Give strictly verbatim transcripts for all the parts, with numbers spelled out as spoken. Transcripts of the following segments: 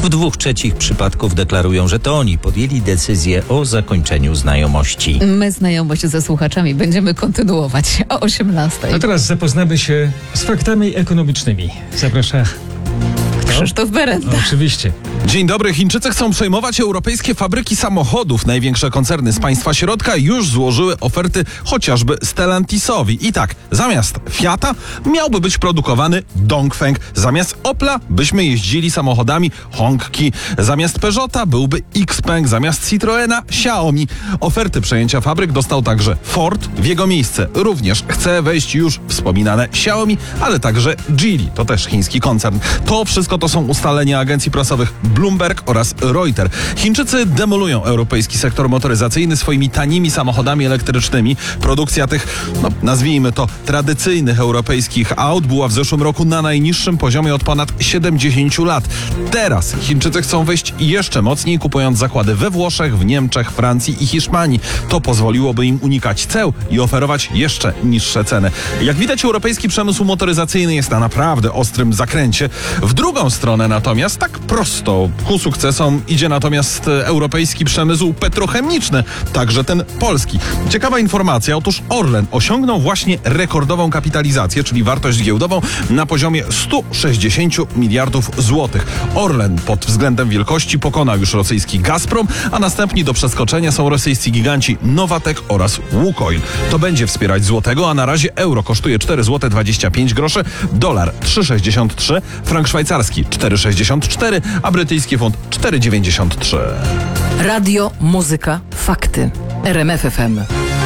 W dwóch trzecich przypadków deklarują, że to oni podjęli decyzję o zakończeniu znajomości. My znajomość ze słuchaczami będziemy kontynuować o osiemnastej. A teraz zapoznamy się z faktami ekonomicznymi. Zaprasza Krzysztof Berenda. No, oczywiście. Dzień dobry. Chińczycy chcą przejmować europejskie fabryki samochodów. Największe koncerny z państwa środka już złożyły oferty chociażby Stellantisowi. I tak, zamiast Fiata miałby być produkowany Dongfeng. Zamiast Opla byśmy jeździli samochodami Hongqi. Zamiast Peugeota byłby Xpeng. Zamiast Citroena Xiaomi. Oferty przejęcia fabryk dostał także Ford. W jego miejsce również chce wejść już wspominane Xiaomi, ale także Geely. To też chiński koncern. To wszystko to są ustalenia agencji prasowych Bloomberg oraz Reuters. Chińczycy demolują europejski sektor motoryzacyjny swoimi tanimi samochodami elektrycznymi. Produkcja tych, no, nazwijmy to, tradycyjnych europejskich aut była w zeszłym roku na najniższym poziomie od ponad siedemdziesięciu lat. Teraz Chińczycy chcą wejść jeszcze mocniej, kupując zakłady we Włoszech, w Niemczech, Francji i Hiszpanii. To pozwoliłoby im unikać ceł i oferować jeszcze niższe ceny. Jak widać, europejski przemysł motoryzacyjny jest na naprawdę ostrym zakręcie. W drugą stronę natomiast, tak prosto ku sukcesom idzie natomiast europejski przemysł petrochemiczny, także ten polski. Ciekawa informacja, otóż Orlen osiągnął właśnie rekordową kapitalizację, czyli wartość giełdową na poziomie stu sześćdziesięciu miliardów złotych. Orlen pod względem wielkości pokonał już rosyjski Gazprom, a następni do przeskoczenia są rosyjscy giganci Nowatek oraz Łukoil. To będzie wspierać złotego, a na razie euro kosztuje cztery złote dwadzieścia pięć groszy, dolar trzy sześćdziesiąt trzy, frank szwajcarski cztery sześćdziesiąt cztery, a brytyjski funt cztery dziewięćdziesiąt trzy. Radio, muzyka, fakty. R M F F M.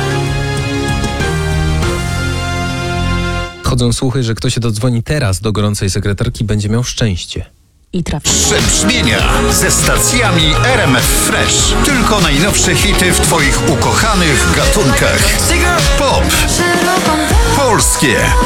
Chodzą słuchy, że kto się dodzwoni teraz do gorącej sekretarki, będzie miał szczęście. I trafi. Przebrzmienia ze stacjami R M F Fresh. Tylko najnowsze hity w twoich ukochanych gatunkach. Pop, polskie,